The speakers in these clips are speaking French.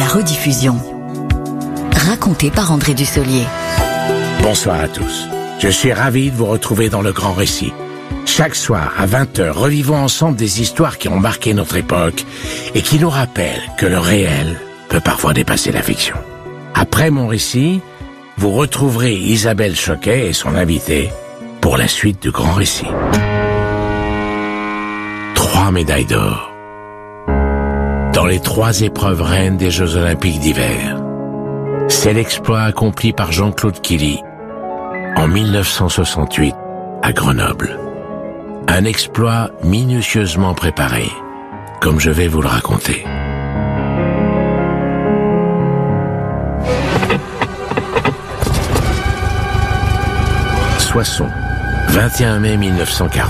la rediffusion. Raconté par André Dussolier. Bonsoir à tous. Je suis ravi de vous retrouver dans le grand récit. Chaque soir, à 20h, revivons ensemble des histoires qui ont marqué notre époque et qui nous rappellent que le réel peut parfois dépasser la fiction. Après mon récit, vous retrouverez Isabelle Choquet et son invité pour la suite du grand récit. 3 médailles d'or. Dans les 3 épreuves reines des Jeux Olympiques d'hiver. C'est l'exploit accompli par Jean-Claude Killy en 1968 à Grenoble. Un exploit minutieusement préparé, comme je vais vous le raconter. Soissons, 21 mai 1940.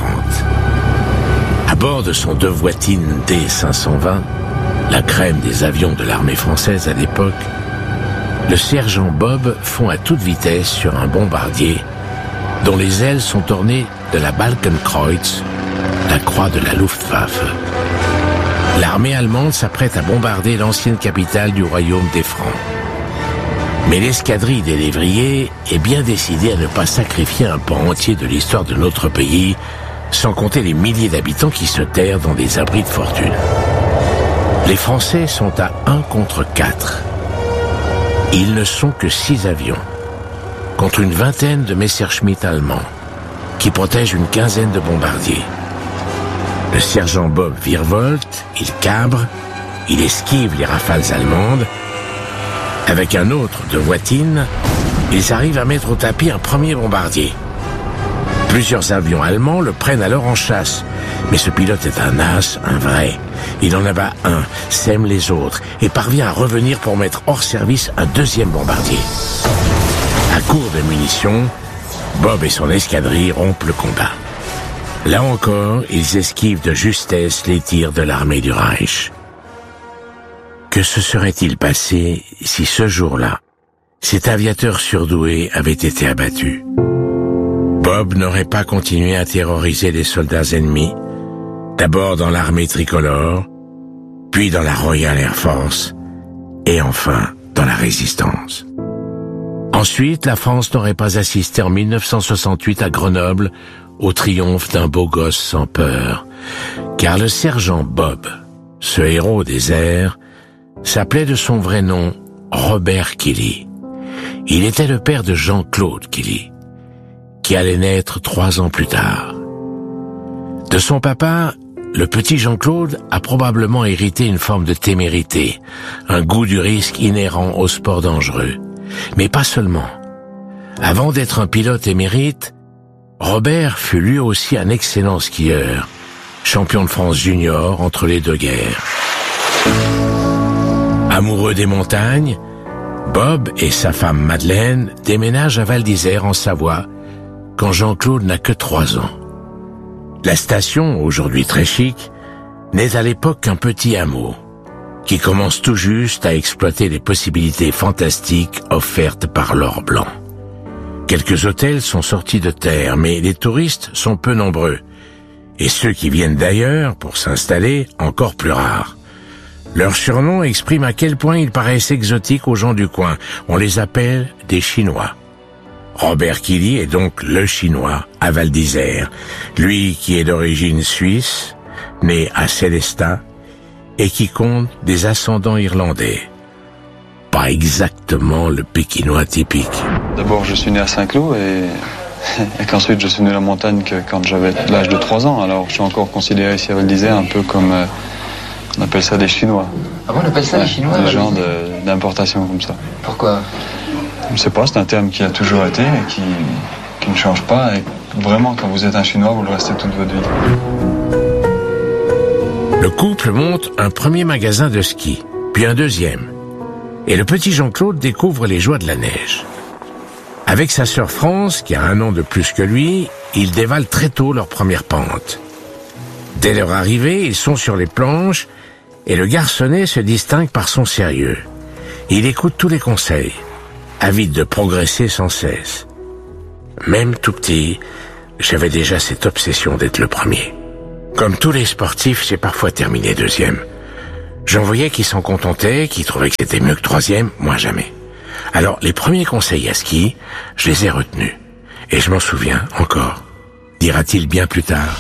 À bord de son Devoitine D520, la crème des avions de l'armée française à l'époque, le sergent Bob fond à toute vitesse sur un bombardier dont les ailes sont ornées de la Balkenkreuz, la croix de la Luftwaffe. L'armée allemande s'apprête à bombarder l'ancienne capitale du royaume des Francs. Mais l'escadrille des lévriers est bien décidée à ne pas sacrifier un pan entier de l'histoire de notre pays, sans compter les milliers d'habitants qui se terrent dans des abris de fortune. Les Français sont à 1 contre 4. Ils ne sont que 6 avions, contre une vingtaine de Messerschmitt allemands, qui protègent une quinzaine de bombardiers. Le sergent Bob virevolte, il cabre, il esquive les rafales allemandes. Avec un autre Devoitine, ils arrivent à mettre au tapis un premier bombardier. Plusieurs avions allemands le prennent alors en chasse. Mais ce pilote est un as, un vrai. Il en abat un, sème les autres, et parvient à revenir pour mettre hors service un deuxième bombardier. À court de munitions, Bob et son escadrille rompent le combat. Là encore, ils esquivent de justesse les tirs de l'armée du Reich. Que se serait-il passé si ce jour-là, cet aviateur surdoué avait été abattu? Bob n'aurait pas continué à terroriser les soldats ennemis, d'abord dans l'armée tricolore, puis dans la Royal Air Force, et enfin dans la Résistance. Ensuite, la France n'aurait pas assisté en 1968 à Grenoble au triomphe d'un beau gosse sans peur, car le sergent Bob, ce héros des airs, s'appelait de son vrai nom Robert Killy. Il était le père de Jean-Claude Killy, qui allait naître 3 ans plus tard. De son papa, le petit Jean-Claude a probablement hérité une forme de témérité, un goût du risque inhérent au sport dangereux. Mais pas seulement. Avant d'être un pilote émérite, Robert fut lui aussi un excellent skieur, champion de France junior entre les 2 guerres. Amoureux des montagnes, Bob et sa femme Madeleine déménagent à Val d'Isère en Savoie, quand Jean-Claude n'a que 3 ans. La station, aujourd'hui très chic, n'est à l'époque qu'un petit hameau, qui commence tout juste à exploiter les possibilités fantastiques offertes par l'or blanc. Quelques hôtels sont sortis de terre, mais les touristes sont peu nombreux, et ceux qui viennent d'ailleurs pour s'installer, encore plus rares. Leur surnom exprime à quel point ils paraissent exotiques aux gens du coin. On les appelle des Chinois. Robert Killy est donc le Chinois à Val d'Isère, lui qui est d'origine suisse, né à Sélestat, et qui compte des ascendants irlandais. Pas exactement le Pékinois typique. D'abord, je suis né à Saint-Cloud et qu'ensuite je suis né à la montagne quand j'avais l'âge de 3 ans. Alors je suis encore considéré ici à Val d'Isère un peu comme, on appelle ça des Chinois. Ah bon, on appelle ça des Chinois? Des gens d'importation comme ça. Pourquoi? Je ne sais pas, c'est un terme qui a toujours été et qui ne change pas. Et vraiment, quand vous êtes un Chinois, vous le restez toute votre vie. Le couple monte un premier magasin de ski, puis un deuxième. Et le petit Jean-Claude découvre les joies de la neige. Avec sa sœur France, qui a 1 an de plus que lui, ils dévalent très tôt leur première pente. Dès leur arrivée, ils sont sur les planches et le garçonnet se distingue par son sérieux. Il écoute tous les conseils, avide de progresser sans cesse. Même tout petit, j'avais déjà cette obsession d'être le premier. Comme tous les sportifs, j'ai parfois terminé deuxième. J'en voyais qui s'en contentaient, qui trouvaient que c'était mieux que 3e, moi jamais. Alors, les premiers conseils à ski, je les ai retenus. Et je m'en souviens encore, dira-t-il bien plus tard.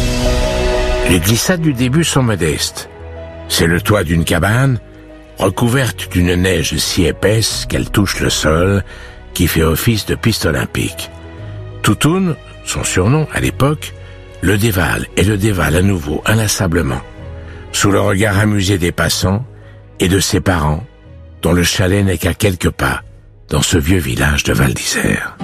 Les glissades du début sont modestes. C'est le toit d'une cabane, recouverte d'une neige si épaisse qu'elle touche le sol, qui fait office de piste olympique. Toutoun, son surnom à l'époque, le dévale et le dévale à nouveau inlassablement, sous le regard amusé des passants et de ses parents, dont le chalet n'est qu'à quelques pas, dans ce vieux village de Val d'Isère.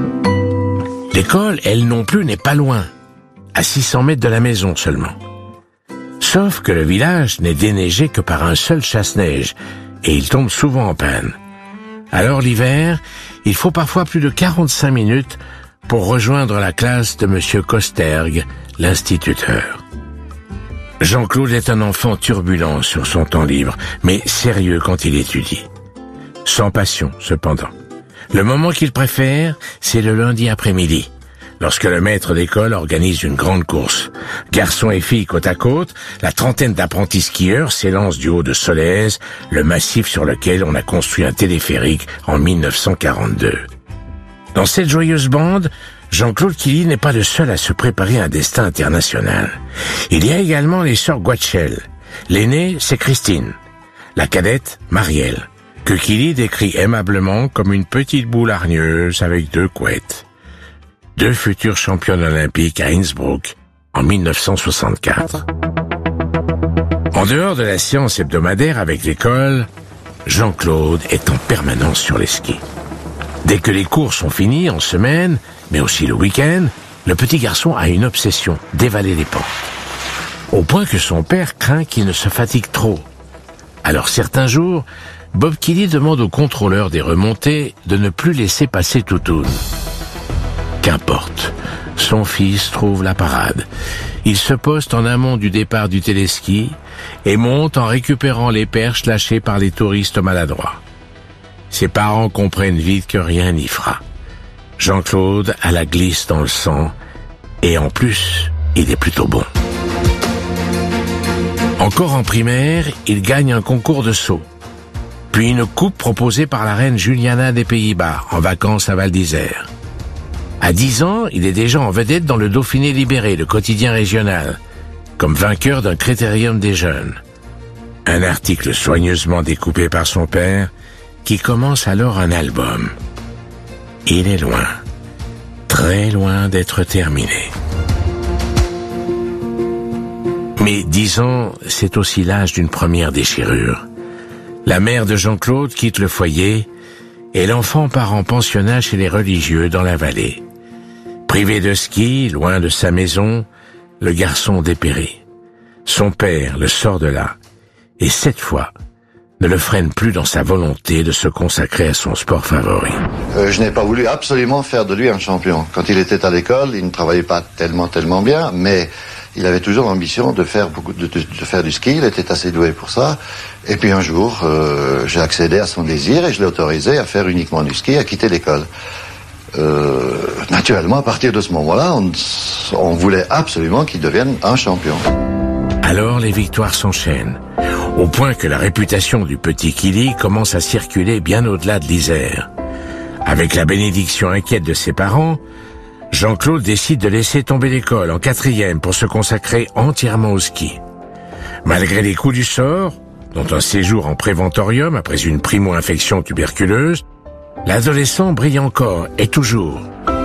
L'école, elle non plus, n'est pas loin, à 600 mètres de la maison seulement. Sauf que le village n'est déneigé que par un seul chasse-neige, et il tombe souvent en panne. Alors l'hiver, il faut parfois plus de 45 minutes pour rejoindre la classe de Monsieur Kosterg, l'instituteur. Jean-Claude est un enfant turbulent sur son temps libre, mais sérieux quand il étudie. Sans passion, cependant. Le moment qu'il préfère, c'est le lundi après-midi, lorsque le maître d'école organise une grande course. Garçons et filles côte à côte, la trentaine d'apprentis skieurs s'élancent du haut de Solèze, le massif sur lequel on a construit un téléphérique en 1942. Dans cette joyeuse bande, Jean-Claude Killy n'est pas le seul à se préparer un destin international. Il y a également les sœurs Guatchel. L'aînée, c'est Christine. La cadette, Marielle, que Killy décrit aimablement comme une petite boule hargneuse avec 2 couettes. 2 futures championnes olympiques à Innsbruck en 1964. En dehors de la séance hebdomadaire avec l'école, Jean-Claude est en permanence sur les skis. Dès que les cours sont finis en semaine, mais aussi le week-end, le petit garçon a une obsession, dévaler les pentes. Au point que son père craint qu'il ne se fatigue trop. Alors certains jours, Bob Killy demande au contrôleur des remontées de ne plus laisser passer Toutoun. Qu'importe, son fils trouve la parade. Il se poste en amont du départ du téléski et monte en récupérant les perches lâchées par les touristes maladroits. Ses parents comprennent vite que rien n'y fera. Jean-Claude a la glisse dans le sang et en plus, il est plutôt bon. Encore en primaire, il gagne un concours de saut, puis une coupe proposée par la reine Juliana des Pays-Bas en vacances à Val d'Isère. À 10 ans, il est déjà en vedette dans le Dauphiné libéré, le quotidien régional, comme vainqueur d'un critérium des jeunes. Un article soigneusement découpé par son père, qui commence alors un album. Il est loin, très loin d'être terminé. Mais 10 ans, c'est aussi l'âge d'une première déchirure. La mère de Jean-Claude quitte le foyer et l'enfant part en pensionnat chez les religieux dans la vallée. Privé de ski, loin de sa maison, le garçon dépérit. Son père le sort de là et cette fois, ne le freine plus dans sa volonté de se consacrer à son sport favori. Je n'ai pas voulu absolument faire de lui un champion. Quand il était à l'école, il ne travaillait pas tellement bien, mais il avait toujours l'ambition de faire faire du ski. Il était assez doué pour ça. Et puis un jour, j'ai accédé à son désir et je l'ai autorisé à faire uniquement du ski, à quitter l'école. Naturellement, à partir de ce moment-là, on voulait absolument qu'il devienne un champion. Alors les victoires s'enchaînent, au point que la réputation du petit Killy commence à circuler bien au-delà de l'Isère. Avec la bénédiction inquiète de ses parents, Jean-Claude décide de laisser tomber l'école en 4e pour se consacrer entièrement au ski. Malgré les coups du sort, dont un séjour en préventorium après une primo-infection tuberculeuse, l'adolescent brille encore et toujours.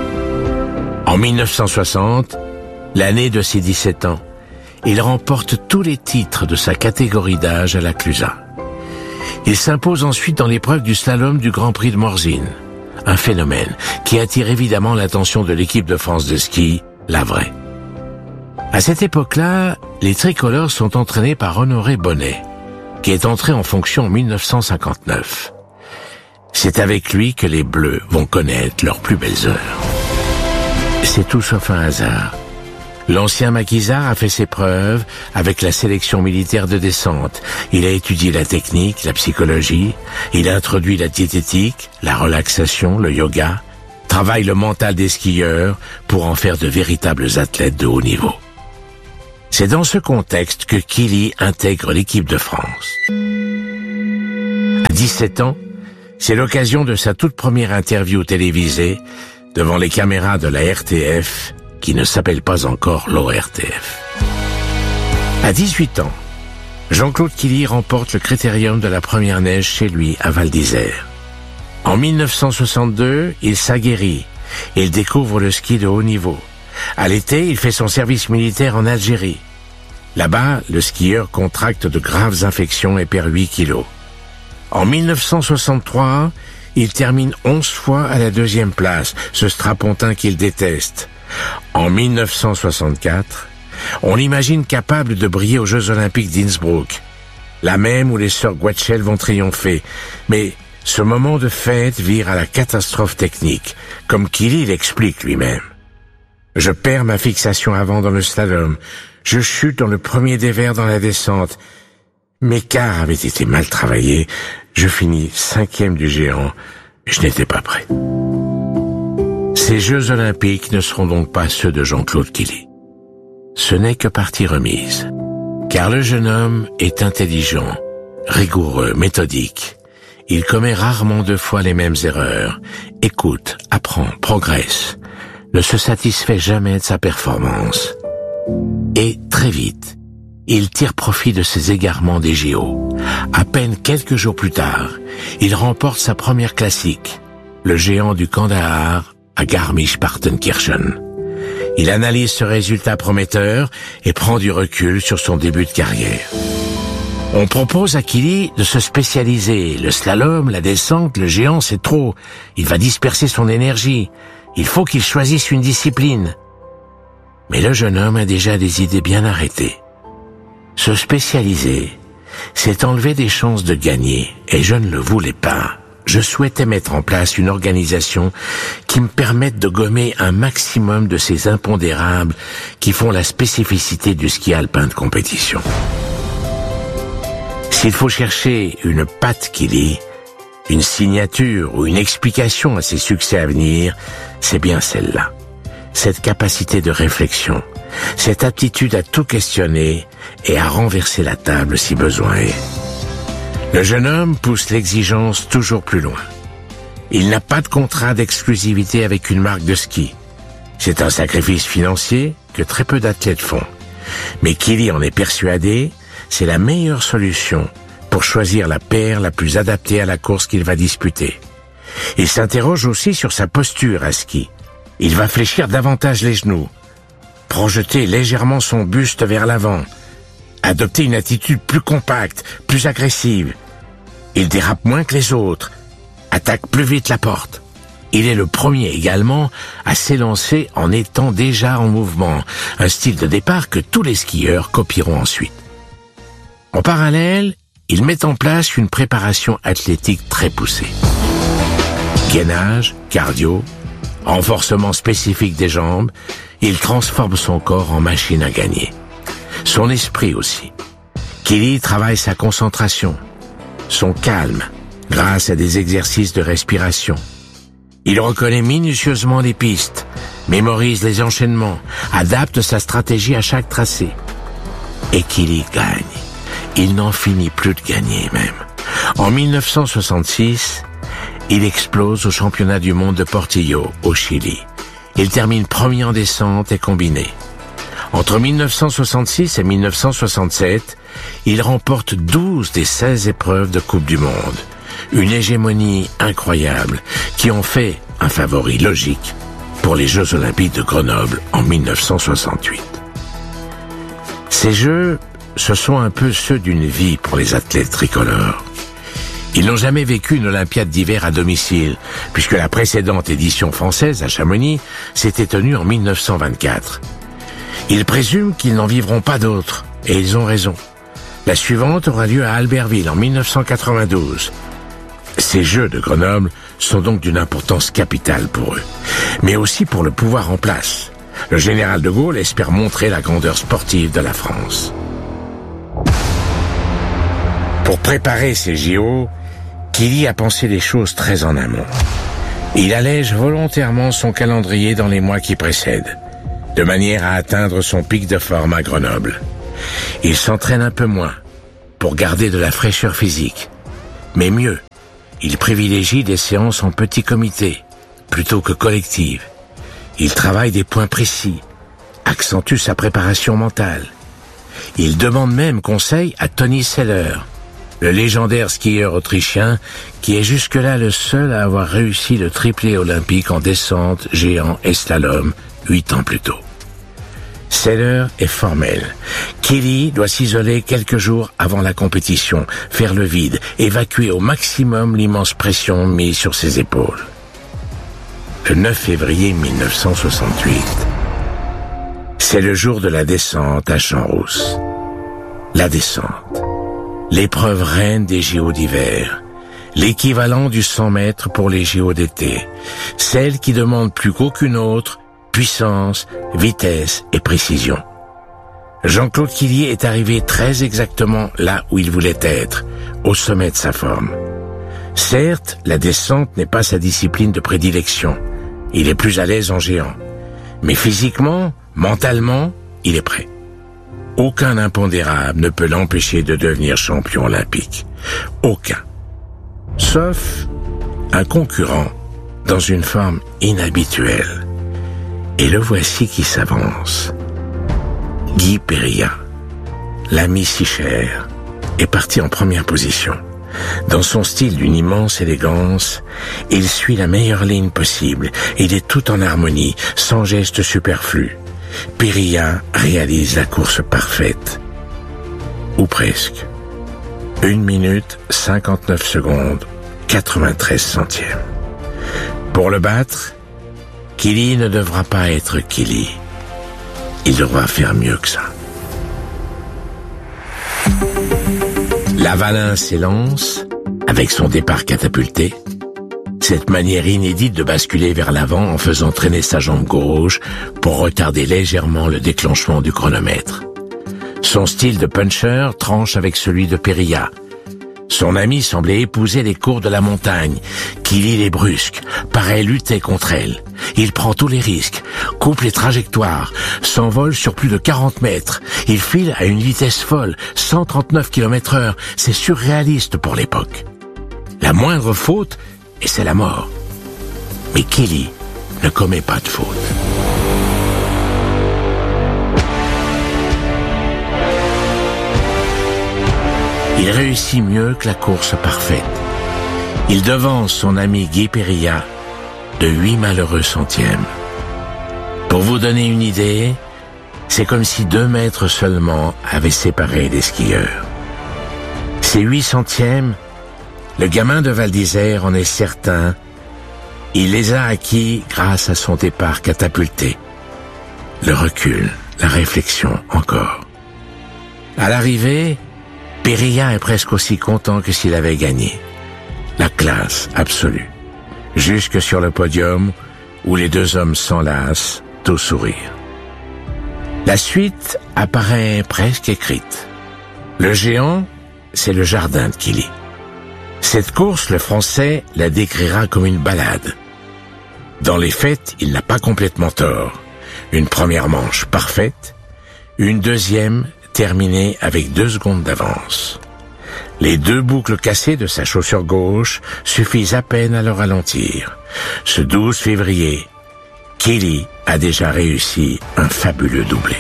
En 1960, l'année de ses 17 ans, il remporte tous les titres de sa catégorie d'âge à la Clusaz. Il s'impose ensuite dans l'épreuve du slalom du Grand Prix de Morzine, un phénomène qui attire évidemment l'attention de l'équipe de France de ski, la vraie. À cette époque-là, les tricolores sont entraînés par Honoré Bonnet, qui est entré en fonction en 1959. C'est avec lui que les Bleus vont connaître leurs plus belles heures. C'est tout sauf un hasard. L'ancien maquisard a fait ses preuves avec la sélection militaire de descente. Il a étudié la technique, la psychologie, il a introduit la diététique, la relaxation, le yoga, travaille le mental des skieurs pour en faire de véritables athlètes de haut niveau. C'est dans ce contexte que Killy intègre l'équipe de France. À 17 ans, c'est l'occasion de sa toute première interview télévisée devant les caméras de la RTF, qui ne s'appelle pas encore l'ORTF. À 18 ans, Jean-Claude Killy remporte le critérium de la première neige chez lui à Val d'Isère. En 1962, il s'aguerrit et il découvre le ski de haut niveau. À l'été, il fait son service militaire en Algérie. Là-bas, le skieur contracte de graves infections et perd 8 kilos. En 1963, il termine 11 fois à la 2e place, ce strapontin qu'il déteste. En 1964, on l'imagine capable de briller aux Jeux Olympiques d'Innsbruck, là même où les sœurs Guetschel vont triompher. Mais ce moment de fête vire à la catastrophe technique, comme Killy l'explique lui-même. Je perds ma fixation avant dans le slalom. Je chute dans le premier dévers dans la descente. Mes quarts avaient été mal travaillés. Je finis 5e du géant. Je n'étais pas prêt. Ces Jeux Olympiques ne seront donc pas ceux de Jean-Claude Killy. Ce n'est que partie remise. Car le jeune homme est intelligent, rigoureux, méthodique. Il commet rarement 2 fois les mêmes erreurs. Écoute, apprend, progresse. Ne se satisfait jamais de sa performance. Et très vite, il tire profit de ses égarements des JO. À peine quelques jours plus tard, il remporte sa première classique, le géant du Kandahar à Garmisch-Partenkirchen. Il analyse ce résultat prometteur et prend du recul sur son début de carrière. On propose à Killy de se spécialiser. Le slalom, la descente, le géant, c'est trop. Il va disperser son énergie. Il faut qu'il choisisse une discipline. Mais le jeune homme a déjà des idées bien arrêtées. Se spécialiser, c'est enlever des chances de gagner, et je ne le voulais pas. Je souhaitais mettre en place une organisation qui me permette de gommer un maximum de ces impondérables qui font la spécificité du ski alpin de compétition. S'il faut chercher une patte Killy, une signature ou une explication à ses succès à venir, c'est bien celle-là. Cette capacité de réflexion, cette aptitude à tout questionner et à renverser la table si besoin est. Le jeune homme pousse l'exigence toujours plus loin. Il n'a pas de contrat d'exclusivité avec une marque de ski. C'est un sacrifice financier que très peu d'athlètes font. Mais Killy en est persuadé, c'est la meilleure solution pour choisir la paire la plus adaptée à la course qu'il va disputer. Il s'interroge aussi sur sa posture à ski. Il va fléchir davantage les genoux, projeter légèrement son buste vers l'avant, adopter une attitude plus compacte, plus agressive. Il dérape moins que les autres, attaque plus vite la porte. Il est le premier également à s'élancer en étant déjà en mouvement, un style de départ que tous les skieurs copieront ensuite. En parallèle, il met en place une préparation athlétique très poussée. Gainage, cardio, renforcement spécifique des jambes, il transforme son corps en machine à gagner. Son esprit aussi. Killy travaille sa concentration, son calme, grâce à des exercices de respiration. Il reconnaît minutieusement les pistes, mémorise les enchaînements, adapte sa stratégie à chaque tracé. Et Killy gagne. Il n'en finit plus de gagner même. En 1966, il explose au championnat du monde de Portillo, au Chili. Il termine premier en descente et combiné. Entre 1966 et 1967, il remporte 12 des 16 épreuves de Coupe du Monde. Une hégémonie incroyable qui en fait un favori logique pour les Jeux Olympiques de Grenoble en 1968. Ces Jeux, ce sont un peu ceux d'une vie pour les athlètes tricolores. Ils n'ont jamais vécu une Olympiade d'hiver à domicile, puisque la précédente édition française, à Chamonix, s'était tenue en 1924. Ils présument qu'ils n'en vivront pas d'autres, et ils ont raison. La suivante aura lieu à Albertville en 1992. Ces Jeux de Grenoble sont donc d'une importance capitale pour eux, mais aussi pour le pouvoir en place. Le général de Gaulle espère montrer la grandeur sportive de la France. Pour préparer ces JO, Killy a pensé les choses très en amont. Il allège volontairement son calendrier dans les mois qui précèdent. de manière à atteindre son pic de forme à Grenoble. Il s'entraîne un peu moins, pour garder de la fraîcheur physique. Mais mieux, il privilégie des séances en petit comité, plutôt que collectives. Il travaille des points précis, accentue sa préparation mentale. Il demande même conseil à Toni Zeller, le légendaire skieur autrichien qui est jusque-là le seul à avoir réussi le triplé olympique en descente, géant et slalom 8 ans plus tôt. Zeller est formel. Killy doit s'isoler quelques jours avant la compétition, faire le vide, évacuer au maximum l'immense pression mise sur ses épaules. Le 9 février 1968, c'est le jour de la descente à Champs-Rousse. La descente, l'épreuve reine des JO d'hiver, l'équivalent du 100 mètres pour les JO d'été, celle qui demande plus qu'aucune autre puissance, vitesse et précision. Jean-Claude Killy est arrivé très exactement là où il voulait être, au sommet de sa forme. Certes, la descente n'est pas sa discipline de prédilection. Il est plus à l'aise en géant. Mais physiquement, mentalement, il est prêt. Aucun impondérable ne peut l'empêcher de devenir champion olympique. Aucun. Sauf un concurrent dans une forme inhabituelle. Et le voici qui s'avance. Guy Périllat, l'ami si cher, est parti en première position. Dans son style d'une immense élégance, il suit la meilleure ligne possible. Il est tout en harmonie, sans geste superflu. Périllat réalise la course parfaite. Ou presque. 1 minute 59 secondes, 93 centièmes. Pour le battre, Killy ne devra pas être Killy. Il devra faire mieux que ça. Lavalin s'élance, avec son départ catapulté, cette manière inédite de basculer vers l'avant en faisant traîner sa jambe gauche pour retarder légèrement le déclenchement du chronomètre. Son style de puncher tranche avec celui de Périllat. Son ami semblait épouser les cours de la montagne. Killy les brusque, paraît lutter contre elle. Il prend tous les risques, coupe les trajectoires, s'envole sur plus de 40 mètres. Il file à une vitesse folle, 139 km/h. C'est surréaliste pour l'époque. La moindre faute, et c'est la mort. Mais Killy ne commet pas de faute. Il réussit mieux que la course parfaite. Il devance son ami Guy Périllat de 8 malheureux centièmes. Pour vous donner une idée, c'est comme si 2 mètres seulement avaient séparé les skieurs. Ces 8 centièmes, le gamin de Val d'Isère en est certain, il les a acquis grâce à son départ catapulté. Le recul, la réflexion encore. À l'arrivée, Périllat est presque aussi content que s'il avait gagné. La classe absolue. Jusque sur le podium, où les 2 hommes s'enlacent, tout sourire. La suite apparaît presque écrite. Le géant, c'est le jardin de Killy. Cette course, le Français la décrira comme une balade. Dans les faits, il n'a pas complètement tort. Une première manche parfaite, une deuxième terminée avec 2 secondes d'avance. Les 2 boucles cassées de sa chaussure gauche suffisent à peine à le ralentir. Ce 12 février, Killy a déjà réussi un fabuleux doublé.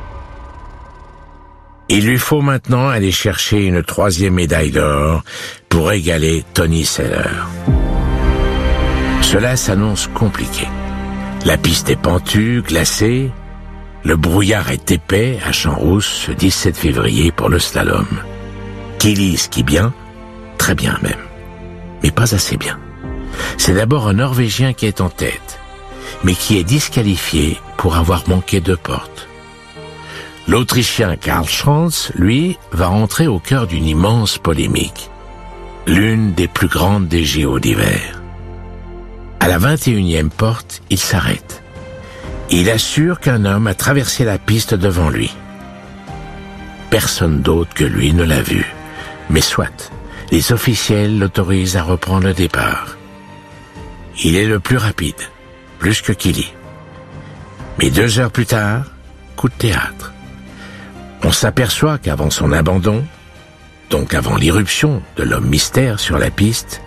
Il lui faut maintenant aller chercher une 3e médaille d'or pour égaler Toni Zeller. Cela s'annonce compliqué. La piste est pentue, glacée. Le brouillard est épais à Champs-Rousse ce 17 février pour le slalom. Killy skie bien, très bien même, mais pas assez bien. C'est d'abord un Norvégien qui est en tête, mais qui est disqualifié pour avoir manqué 2 portes. L'Autrichien Karl Schranz, lui, va entrer au cœur d'une immense polémique, l'une des plus grandes des JO d'hiver. À la 21e porte, il s'arrête. Il assure qu'un homme a traversé la piste devant lui. Personne d'autre que lui ne l'a vu. Mais soit, les officiels l'autorisent à reprendre le départ. Il est le plus rapide, plus que Killy. Mais 2 heures plus tard, coup de théâtre. On s'aperçoit qu'avant son abandon, donc avant l'irruption de l'homme mystère sur la piste,